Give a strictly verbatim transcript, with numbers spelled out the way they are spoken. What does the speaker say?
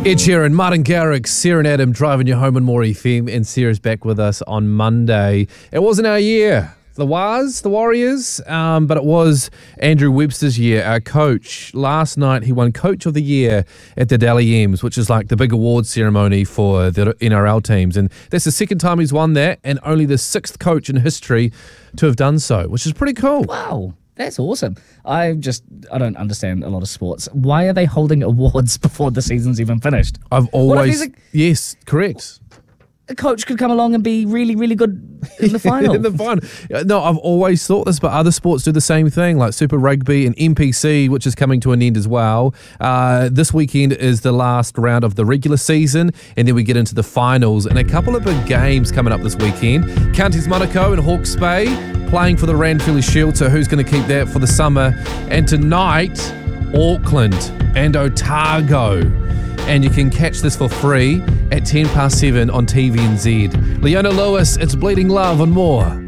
Ed Sheeran, Martin Garrix, Sarah and Adam driving you home on More F M, and Sarah's back with us on Monday. It wasn't our year, the Wars, the Warriors, um, but it was Andrew Webster's year, our coach. Last night he won Coach of the Year at the Dally M's, which is like the big awards ceremony for the N R L teams, and that's the second time he's won that, and only the sixth coach in history to have done so, which is pretty cool. Wow. That's awesome. I just, I don't understand a lot of sports. Why are they holding awards before the season's even finished? I've always, a, yes, correct. A coach could come along and be really, really good in the final. in the final. No, I've always thought this, but other sports do the same thing, like Super Rugby and N P C, which is coming to an end as well. Uh, this weekend is the last round of the regular season, and then we get into the finals, and a couple of big games coming up this weekend. Counties Monaco and Hawke's Bay playing for the Ranfurly Shield, so who's going to keep that for the summer? And tonight, Auckland and Otago. And you can catch this for free at ten past seven on T V N Z. Leona Lewis, it's Bleeding Love and more.